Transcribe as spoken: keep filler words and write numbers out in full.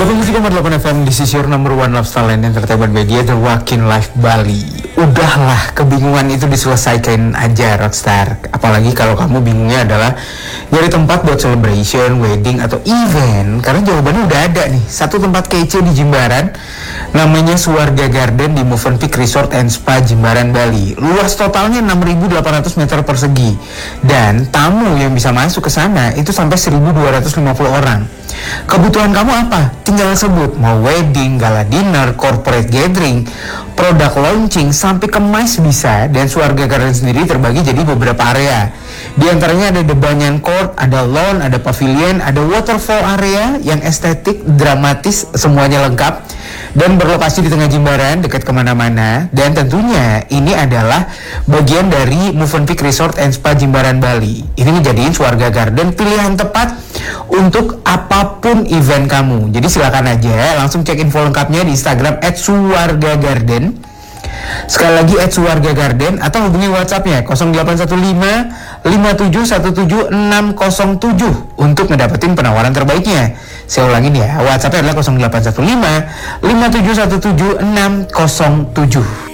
delapan puluh tiga koma delapan F M, this is your number one lifestyle and entertainment media, The Wakin Life Bali. Udahlah, kebingungan itu diselesaikan aja, Rockstar. Apalagi kalau kamu bingungnya adalah nyari tempat buat celebration, wedding, atau event. Karena jawabannya udah ada nih, satu tempat kece di Jimbaran, namanya Suwarga Garden di Movenpick Resort and Spa Jimbaran, Bali. Luas totalnya enam ribu delapan ratus meter persegi. Dan tamu yang bisa masuk ke sana itu sampai seribu dua ratus lima puluh orang. Kebutuhan kamu apa? Tinggal sebut, mau wedding, gala dinner, corporate gathering, produk launching, sampai kemas bisa. Dan Suwarga Garden sendiri terbagi jadi beberapa area. Di antaranya ada The Banyan Court, ada lawn, ada pavilion, ada waterfall area yang estetik, dramatis, semuanya lengkap. Dan berlokasi di tengah Jimbaran, dekat kemana-mana. Dan tentunya ini adalah bagian dari Movenpick Resort and Spa Jimbaran, Bali. Ini menjadiin Suwarga Garden pilihan tepat untuk apapun event kamu. Jadi silakan aja langsung cek info lengkapnya di Instagram at suwarga garden. Sekali lagi at Suwarga Garden, atau hubungi WhatsApp-nya nol delapan satu lima lima tujuh satu tujuh enam nol tujuh untuk ngedapetin penawaran terbaiknya. Saya ulangin ya, WhatsApp-nya adalah nol delapan satu lima lima tujuh satu tujuh enam nol tujuh.